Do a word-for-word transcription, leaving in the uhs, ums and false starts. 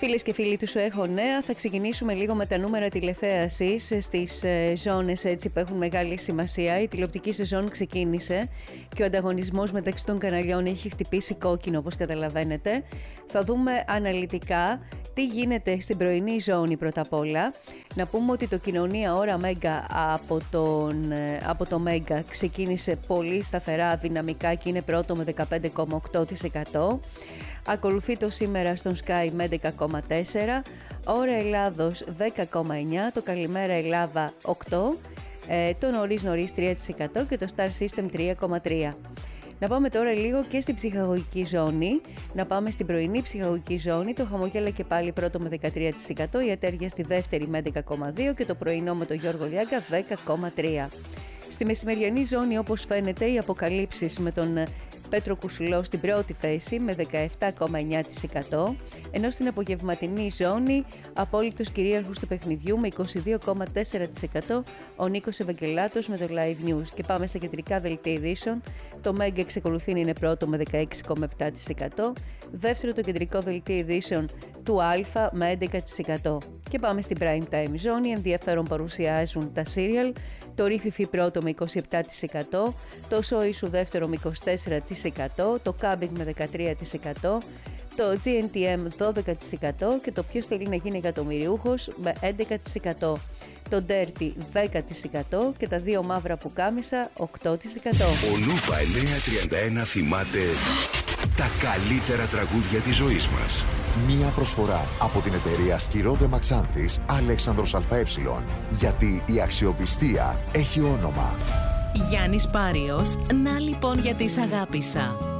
Φίλες και φίλοι του Σου Έχω Νέα, θα ξεκινήσουμε λίγο με τα νούμερα τηλεθέασης στις ε, ζώνες έτσι, που έχουν μεγάλη σημασία. Η τηλεοπτική σεζόν ξεκίνησε και ο ανταγωνισμός μεταξύ των καναλιών έχει χτυπήσει κόκκινο, όπως καταλαβαίνετε. Θα δούμε αναλυτικά τι γίνεται στην πρωινή ζώνη πρώτα απ' όλα. Να πούμε ότι το Κοινωνία Ώρα Μέγκα από, τον, από το Μέγκα ξεκίνησε πολύ σταθερά, δυναμικά και είναι πρώτο με δεκαπέντε κόμμα οκτώ τοις εκατό. Ακολουθεί το Σήμερα στον Sky με έντεκα κόμμα τέσσερα, Ώρα Ελλάδος δέκα κόμμα εννιά, το Καλημέρα Ελλάδα οκτώ, το Νωρίς Νωρίς τρία τοις εκατό και το Star System τρία κόμμα τρία. Να πάμε τώρα λίγο και στην ψυχαγωγική ζώνη. Να πάμε στην πρωινή ψυχαγωγική ζώνη. Το Χαμογέλα και πάλι πρώτο με δεκατρία τοις εκατό, η Ατέρια στη δεύτερη με έντεκα κόμμα δύο και το Πρωινό με τον Γιώργο Λιάγκα δέκα κόμμα τρία. Στη μεσημεριανή ζώνη, όπως φαίνεται, οι αποκαλύψεις με τον Πέτρο Κουσουλό στην πρώτη θέση με δεκαεπτά κόμμα εννιά τοις εκατό, ενώ στην απογευματινή ζώνη απόλυτος κυρίαρχος του παιχνιδιού με είκοσι δύο κόμμα τέσσερα τοις εκατό ο Νίκος Ευαγγελάτος με το Live News. Και πάμε στα κεντρικά δελτία ειδήσεων. Το Μέγκα εξακολουθεί να είναι πρώτο με δεκαέξι κόμμα επτά τοις εκατό, δεύτερο το κεντρικό δελτίο ειδήσεων του Α με έντεκα τοις εκατό. Και πάμε στην Prime Time ζώνη. Ενδιαφέρον παρουσιάζουν τα serial. Το Ρίφιφι πρώτο με είκοσι επτά τοις εκατό, το Σόι Σου δεύτερο με είκοσι τέσσερα τοις εκατό, το Κάμπινγκ με δεκατρία τοις εκατό, το τζι εν τι εμ δώδεκα τοις εκατό και το Ποιος θέλει να γίνει εκατομμυριούχος με έντεκα τοις εκατό. Το Dirty δέκα τοις εκατό και τα δύο μαύρα πουκάμισα οκτώ τοις εκατό. Ο Νούβα εννιακόσια τριάντα ένα θυμάται τα καλύτερα τραγούδια της ζωής μας. Μία προσφορά από την εταιρεία Σκυρόδε Μαξάνθης Αλέξανδρος ΑΕ. Γιατί η αξιοπιστία έχει όνομα. Γιάννης Πάριος, να λοιπόν γιατί σ' αγάπησα.